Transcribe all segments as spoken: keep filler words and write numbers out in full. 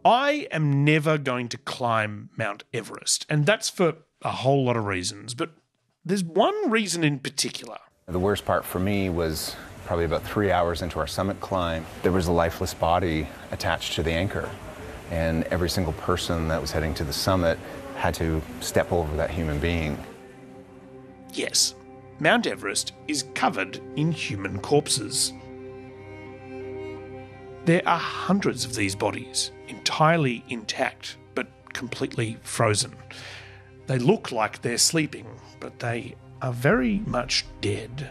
I am never going to climb Mount Everest, and that's for a whole lot of reasons, but there's one reason in particular. The worst part for me was probably about three hours into our summit climb. There was a lifeless body attached to the anchor, and every single person that was heading to the summit had to step over that human being. Yes, Mount Everest is covered in human corpses. There are hundreds of these bodies, entirely intact, but completely frozen. They look like they're sleeping, but they are very much dead.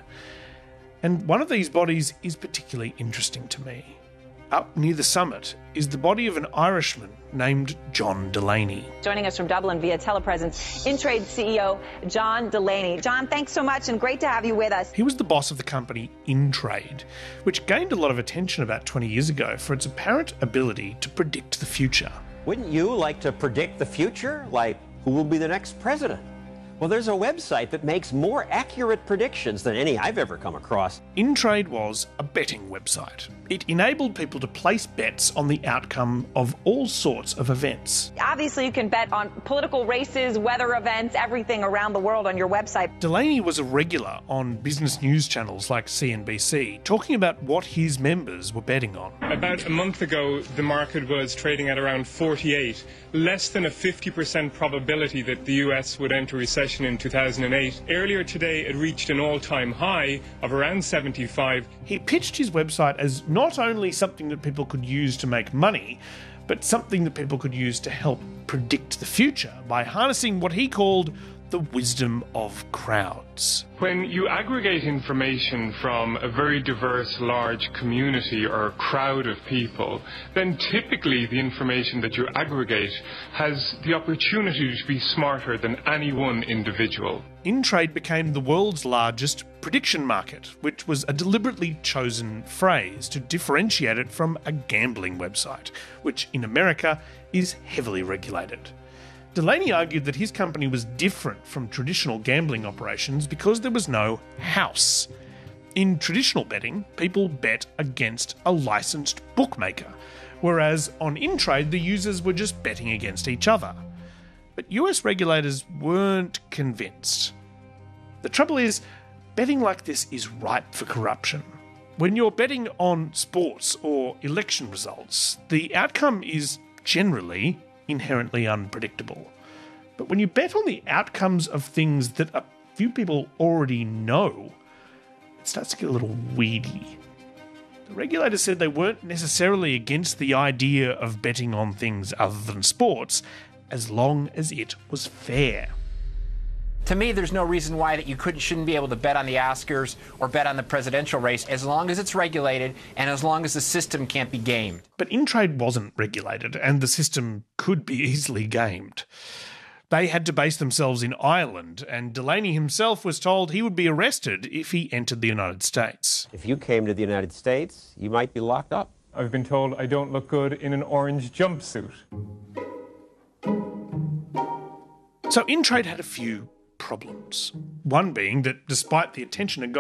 And one of these bodies is particularly interesting to me. Up near the summit is the body of an Irishman named John Delaney. Joining us from Dublin via telepresence, InTrade C E O John Delaney. John, thanks so much and great to have you with us. He was the boss of the company InTrade, which gained a lot of attention about twenty years ago for its apparent ability to predict the future. Wouldn't you like to predict the future? Like, who will be the next president? Well, there's a website that makes more accurate predictions than any I've ever come across. InTrade was a betting website. It enabled people to place bets on the outcome of all sorts of events. Obviously, you can bet on political races, weather events, everything around the world on your website. Delaney was a regular on business news channels like C N B C, talking about what his members were betting on. About a month ago, the market was trading at around forty-eight, less than a fifty percent probability that the U S would enter recession in two thousand eight. Earlier today, it reached an all-time high of around seventy-five. He pitched his website as not only something that people could use to make money, but something that people could use to help predict the future by harnessing what he called the wisdom of crowds. When you aggregate information from a very diverse, large community or crowd of people, then typically the information that you aggregate has the opportunity to be smarter than any one individual. InTrade became the world's largest prediction market, which was a deliberately chosen phrase to differentiate it from a gambling website, which in America is heavily regulated. Delaney argued that his company was different from traditional gambling operations because there was no house. In traditional betting, people bet against a licensed bookmaker, whereas on InTrade the users were just betting against each other. But U S regulators weren't convinced. The trouble is, betting like this is ripe for corruption. When you're betting on sports or election results, the outcome is generally inherently unpredictable. But when you bet on the outcomes of things that a few people already know, it starts to get a little weedy. The regulators said they weren't necessarily against the idea of betting on things other than sports, as long as it was fair. To me, there's no reason why that you couldn't shouldn't be able to bet on the Oscars or bet on the presidential race as long as it's regulated and as long as the system can't be gamed. But InTrade wasn't regulated and the system could be easily gamed. They had to base themselves in Ireland, and Delaney himself was told he would be arrested if he entered the United States. If you came to the United States, you might be locked up. I've been told I don't look good in an orange jumpsuit. So InTrade had a few problems. One being that despite the attention it got